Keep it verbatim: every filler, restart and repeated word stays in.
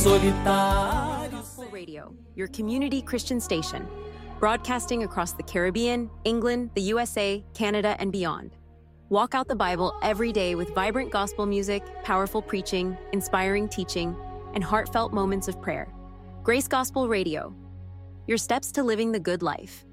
Gospel Radio, your community Christian station, broadcasting across the Caribbean, England, the U S A, Canada, and beyond. Walk out the Bible every day with vibrant gospel music, powerful preaching, inspiring teaching, and heartfelt moments of prayer. Grace Gospel Radio, your steps to living the good life.